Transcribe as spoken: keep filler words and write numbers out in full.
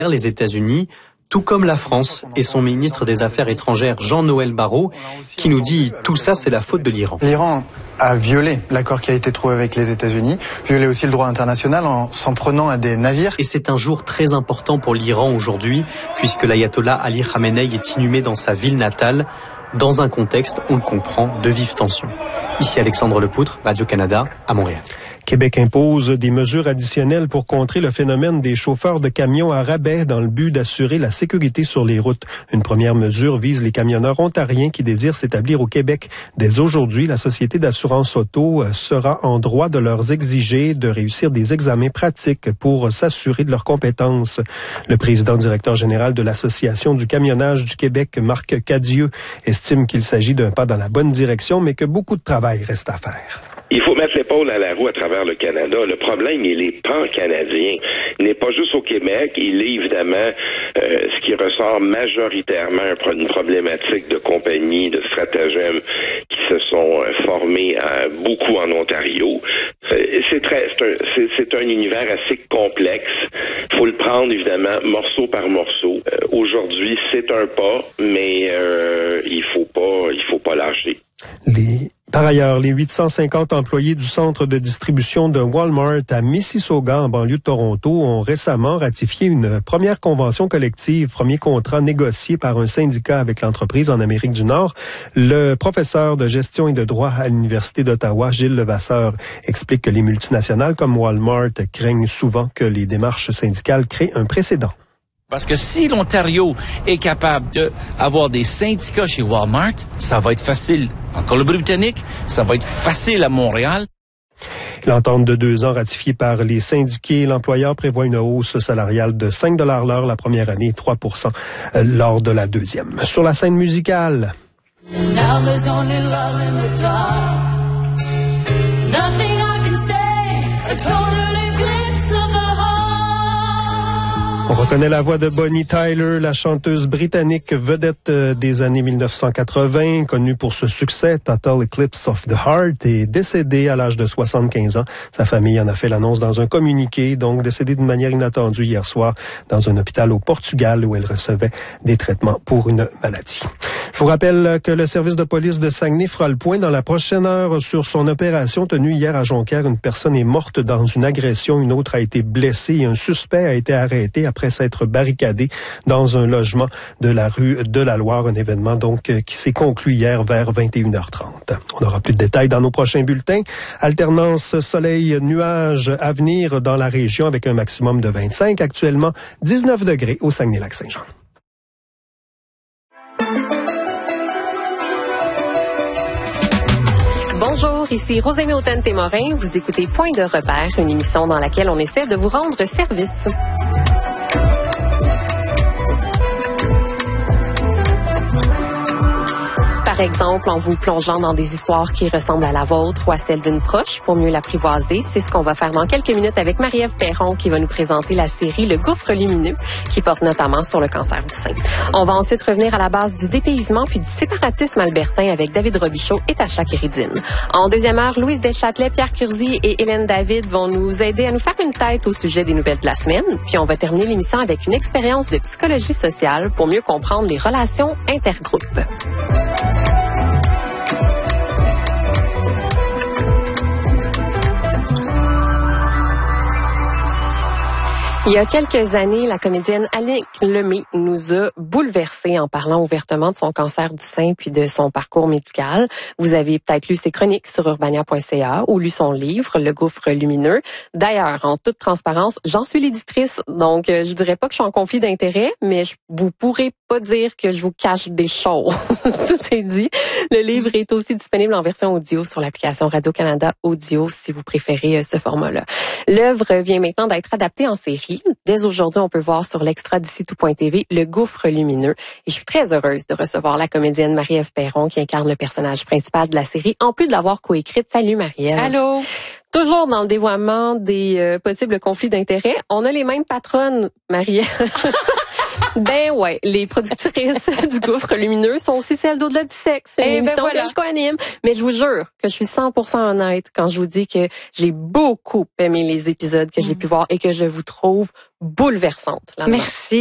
les États-Unis, tout comme la France et son ministre des Affaires étrangères Jean-Noël Barrot, qui nous dit tout ça c'est la faute de l'Iran. L'Iran a violé l'accord qui a été trouvé avec les États-Unis, violé aussi le droit international en s'en prenant à des navires. Et c'est un jour très important pour l'Iran aujourd'hui, puisque l'ayatollah Ali Khamenei est inhumé dans sa ville natale, dans un contexte, on le comprend, de vives tensions. Ici Alexandre Lepoutre, Radio-Canada, à Montréal. Québec impose des mesures additionnelles pour contrer le phénomène des chauffeurs de camions à rabais dans le but d'assurer la sécurité sur les routes. Une première mesure vise les camionneurs ontariens qui désirent s'établir au Québec. Dès aujourd'hui, la Société d'assurance auto sera en droit de leur exiger de réussir des examens pratiques pour s'assurer de leurs compétences. Le président directeur général de l'Association du camionnage du Québec, Marc Cadieux, estime qu'il s'agit d'un pas dans la bonne direction, mais que beaucoup de travail reste à faire. Il faut mettre l'épaule à la roue à travers le Canada. Le problème, il est pan-canadien. Il n'est pas juste au Québec. Il est évidemment euh, ce qui ressort majoritairement une problématique de compagnies, de stratagèmes qui se sont euh, formés à, beaucoup en Ontario. Euh, c'est très, c'est un, c'est, c'est un univers assez complexe. Il faut le prendre évidemment morceau par morceau. Euh, aujourd'hui, c'est un pas, mais euh, il faut pas, il faut pas lâcher. Les Par ailleurs, les huit cent cinquante employés du centre de distribution de Walmart à Mississauga, en banlieue de Toronto, ont récemment ratifié une première convention collective, premier contrat négocié par un syndicat avec l'entreprise en Amérique du Nord. Le professeur de gestion et de droit à l'Université d'Ottawa, Gilles Levasseur, explique que les multinationales comme Walmart craignent souvent que les démarches syndicales créent un précédent. Parce que si l'Ontario est capable d'avoir des syndicats chez Walmart, ça va être facile en Colombie-Britannique, ça va être facile à Montréal. L'entente de deux ans ratifiée par les syndiqués, l'employeur prévoit une hausse salariale de cinq dollars l'heure la première année et trois pour cent lors de la deuxième. Sur la scène musicale. On reconnaît la voix de Bonnie Tyler, la chanteuse britannique vedette des années mille neuf cent quatre-vingts, connue pour ce succès, Total Eclipse of the Heart, est décédée à l'âge de soixante-quinze ans. Sa famille en a fait l'annonce dans un communiqué, donc décédée d'une manière inattendue hier soir dans un hôpital au Portugal où elle recevait des traitements pour une maladie. Je vous rappelle que le service de police de Saguenay fera le point dans la prochaine heure sur son opération tenue hier à Jonquière. Une personne est morte dans une agression, une autre a été blessée et un suspect a été arrêté après s'être barricadé dans un logement de la rue de la Loire. Un événement donc qui s'est conclu hier vers vingt et une heures trente. On aura plus de détails dans nos prochains bulletins. Alternance soleil-nuage à venir dans la région avec un maximum de vingt-cinq. Actuellement, dix-neuf degrés au Saguenay-Lac-Saint-Jean. Bonjour, ici Rosémie Authen-Témorin. Vous écoutez Point de repère, une émission dans laquelle on essaie de vous rendre service. Par exemple, en vous plongeant dans des histoires qui ressemblent à la vôtre ou à celle d'une proche pour mieux l'apprivoiser. C'est ce qu'on va faire dans quelques minutes avec Marie-Ève Perron qui va nous présenter la série Le Gouffre lumineux qui porte notamment sur le cancer du sein. On va ensuite revenir à la base du dépaysement puis du séparatisme albertain avec David Robichaud et Tacha Kéridine. En deuxième heure, Louise Deschâtelet, Pierre Curzi et Hélène David vont nous aider à nous faire une tête au sujet des nouvelles de la semaine. Puis on va terminer l'émission avec une expérience de psychologie sociale pour mieux comprendre les relations intergroupes. Il y a quelques années, la comédienne Annick Lemay nous a bouleversés en parlant ouvertement de son cancer du sein puis de son parcours médical. Vous avez peut-être lu ses chroniques sur urbania point c a ou lu son livre Le Gouffre lumineux. D'ailleurs, en toute transparence, j'en suis l'éditrice, donc euh, je dirais pas que je suis en conflit d'intérêts, mais je, vous pourrez pas dire que je vous cache des choses. Tout est dit. Le livre est aussi disponible en version audio sur l'application Radio-Canada Audio si vous préférez euh, ce format-là. L'œuvre vient maintenant d'être adaptée en série. Dès aujourd'hui, on peut voir sur l'extra d'ici tout point t v Le Gouffre lumineux. Et je suis très heureuse de recevoir la comédienne Marie-Ève Perron qui incarne le personnage principal de la série, en plus de l'avoir coécrite. Salut Marie-Ève. Allô. Toujours dans le dévoiement des euh, possibles conflits d'intérêts, on a les mêmes patronnes, Marie-Ève. Ben ouais, les productrices du Gouffre Lumineux sont aussi celles d'Au-delà du sexe. C'est une Eh ben émission voilà. que je co-anime. Mais je vous jure que je suis cent pour cent honnête quand je vous dis que j'ai beaucoup aimé les épisodes que j'ai pu voir et que je vous trouve bouleversante là-dedans. Merci.